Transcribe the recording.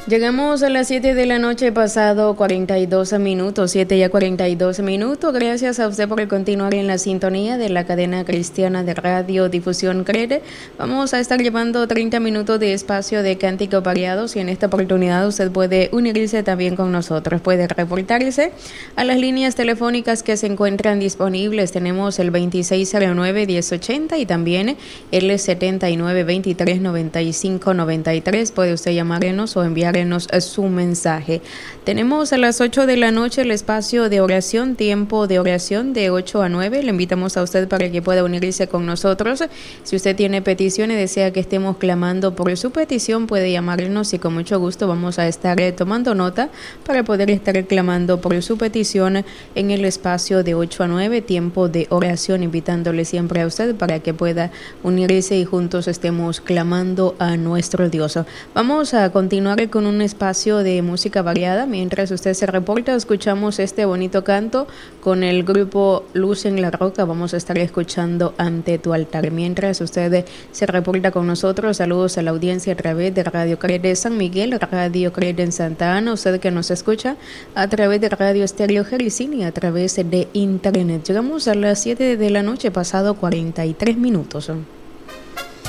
Llegamos a las 7 de la noche, pasado 42 minutos, 7 ya 42 minutos. Gracias a usted por continuar en la sintonía de la cadena cristiana de radio Difusión Crede. Vamos a estar llevando 30 minutos de espacio de cánticos variados y en esta oportunidad usted puede unirse también con nosotros. Puede reportarse a las líneas telefónicas que se encuentran disponibles. Tenemos el 2609-1080 y también el 7923-9593. Puede usted llamarnos o enviarnos su mensaje. Tenemos a las 8 de la noche el espacio de oración, tiempo de oración de 8 a 9. Le invitamos a usted para que pueda unirse con nosotros. Si usted tiene peticiones y desea que estemos clamando por su petición, puede llamarnos y con mucho gusto vamos a estar tomando nota para poder estar clamando por su petición en el espacio de 8 a 9, tiempo de oración, invitándole siempre a usted para que pueda unirse y juntos estemos clamando a nuestro Dios. Vamos a continuar con un espacio de música variada. Mientras usted se reporta, escuchamos este bonito canto con el grupo Luz en la Roca. Vamos a estar escuchando Ante tu altar. Mientras usted se reporta con nosotros, saludos a la audiencia a través de Radio Crede San Miguel, Radio Crede en Santa Ana, usted que nos escucha a través de Radio Estéreo Jericini, a través de internet. Llegamos a las 7 de la noche, pasado 43 minutos.